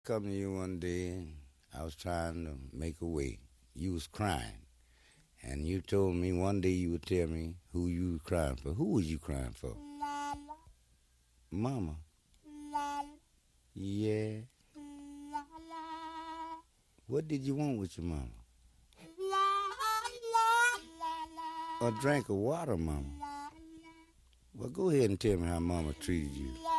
Come to you one day, and I was trying to make a way. You was crying, and you told me one day you would tell me who you was crying for. Who was you crying for? Mama, Mama. mama, Yeah. mama, What did you want with your mama? la la la A la drink of water, mama. la Well, go ahead and tell me how mama treated you. la